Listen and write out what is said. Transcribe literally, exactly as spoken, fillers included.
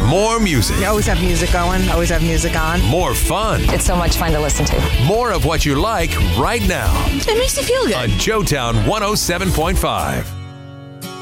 More music. You always have music going, always have music on. More fun. It's so much fun to listen to. More of what you like right now. It makes you feel good. On Joetown one oh seven point five.